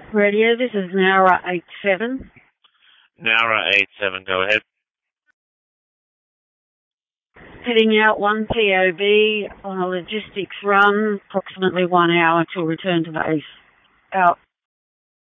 Radio, this is Nara 87. Nara 87, go ahead. Heading out 1 POV on a logistics run, approximately 1 hour till return to base. Out.